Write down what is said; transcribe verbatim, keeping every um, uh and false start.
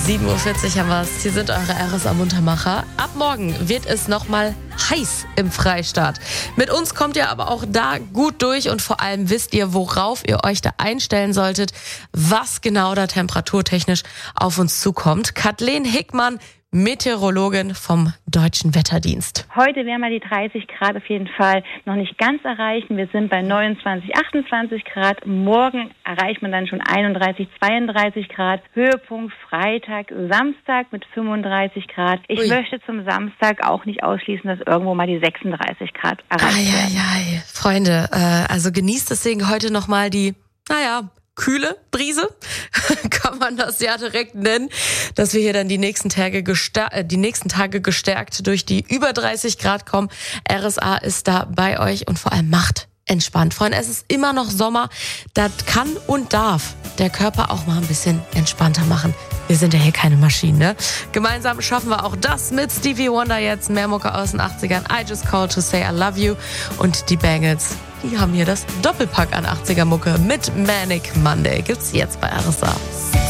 sieben Uhr vierzig haben wir es. Hier sind eure R S A-Muntermacher. Ab morgen wird es nochmal heiß im Freistaat. Mit uns kommt ihr aber auch da gut durch und vor allem wisst ihr, worauf ihr euch da einstellen solltet, was genau da temperaturtechnisch auf uns zukommt. Kathleen Hickmann, Meteorologin vom Deutschen Wetterdienst. Heute werden wir die dreißig Grad auf jeden Fall noch nicht ganz erreichen. Wir sind bei neunundzwanzig, achtundzwanzig Grad. Morgen erreicht man dann schon einunddreißig, zweiunddreißig Grad. Höhepunkt Freitag, Samstag mit fünfunddreißig Grad. Ich Ui. möchte zum Samstag auch nicht ausschließen, dass irgendwo mal die sechsunddreißig Grad erreicht werden. Eieiei. Freunde, äh, also genießt deswegen heute nochmal die, naja, kühle Brise, kann man das ja direkt nennen, dass wir hier dann die nächsten Tage gestärkt, äh, die nächsten Tage gestärkt durch die über dreißig Grad kommen. R S A ist da bei euch und vor allem macht entspannt. Freunde, es ist immer noch Sommer, das kann und darf der Körper auch mal ein bisschen entspannter machen. Wir sind ja hier keine Maschinen, ne? Gemeinsam schaffen wir auch das mit Stevie Wonder jetzt, mehr Mucke aus den achtzigern, I Just Called to Say I Love You und die Bangles. Die haben hier das Doppelpack an achtziger Mucke mit Manic Monday. Gibt's jetzt bei R S A.